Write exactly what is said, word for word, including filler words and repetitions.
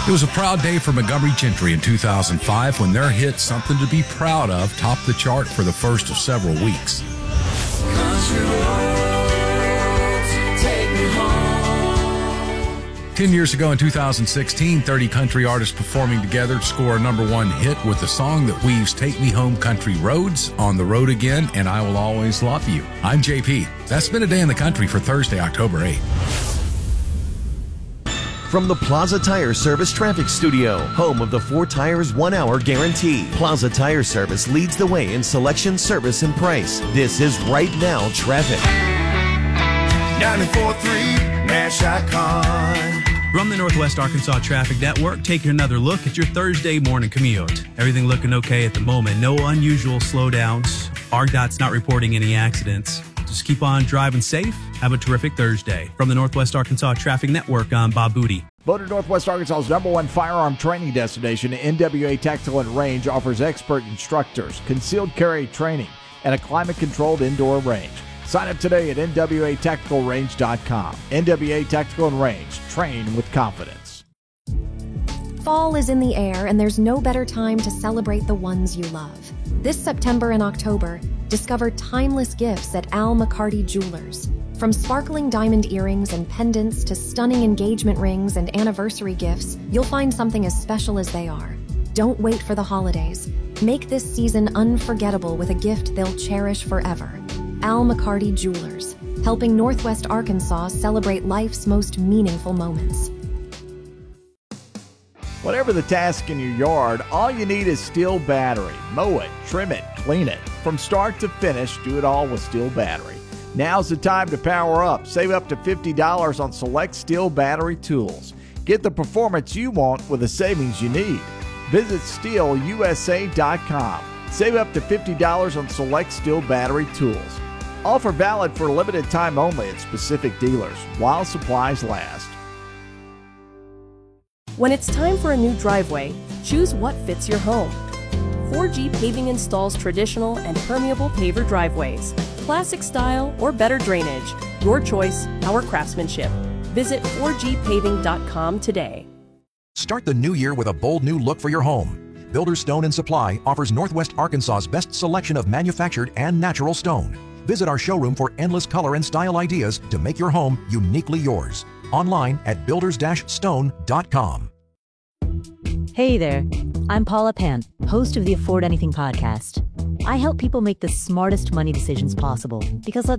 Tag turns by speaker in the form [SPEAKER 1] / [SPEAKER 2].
[SPEAKER 1] It was a proud day for Montgomery Gentry in two thousand five when their hit Something to Be Proud Of topped the chart for the first of several weeks.
[SPEAKER 2] Country roads, take me home.
[SPEAKER 1] Ten years ago in two thousand sixteen, thirty country artists performing together to score a number one hit with a song that weaves Take Me Home Country Roads, On the Road Again, and I Will Always Love You. I'm J P. That's been a day in the country for Thursday, October eighth.
[SPEAKER 3] From the Plaza Tire Service Traffic Studio, home of the four tires, one hour guarantee. Plaza Tire Service leads the way in selection, service, and price. This is Right Now Traffic.
[SPEAKER 4] ninety-four point three Nash Icon.
[SPEAKER 5] From the Northwest Arkansas Traffic Network, taking another look at your Thursday morning commute. Everything looking okay at the moment. No unusual slowdowns. R D O T's not reporting any accidents. Just keep on driving safe. Have a terrific Thursday. From the Northwest Arkansas Traffic Network, I'm Bob Booty.
[SPEAKER 6] Voted Northwest Arkansas's number one firearm training destination, N W A Tactical and Range offers expert instructors, concealed carry training, and a climate-controlled indoor range. Sign up today at N W A tactical range dot com. N W A Tactical and Range. Train with confidence.
[SPEAKER 7] Fall is in the air, and there's no better time to celebrate the ones you love. This September and October, discover timeless gifts at Al McCarty Jewelers. From sparkling diamond earrings and pendants to stunning engagement rings and anniversary gifts, you'll find something as special as they are. Don't wait for the holidays. Make this season unforgettable with a gift they'll cherish forever. Al McCarty Jewelers, helping Northwest Arkansas celebrate life's most meaningful moments.
[SPEAKER 6] Whatever the task in your yard, all you need is Steel Battery. Mow it, trim it, clean it. From start to finish, do it all with Steel Battery. Now's the time to power up. Save up to fifty dollars on select Steel Battery tools. Get the performance you want with the savings you need. Visit steel U S A dot com. Save up to fifty dollars on select Steel Battery tools. Offer valid for a limited time only at specific dealers while supplies last.
[SPEAKER 8] When it's time for a new driveway, choose what fits your home. four G Paving installs traditional and permeable paver driveways, classic style or better drainage. Your choice, our craftsmanship. Visit four G paving dot com today.
[SPEAKER 9] Start the new year with a bold new look for your home. Builders Stone and Supply offers Northwest Arkansas's best selection of manufactured and natural stone. Visit our showroom for endless color and style ideas to make your home uniquely yours. Online at builders stone dot com.
[SPEAKER 10] Hey there, I'm Paula Pant, host of the Afford Anything podcast. I help people make the smartest money decisions possible because let's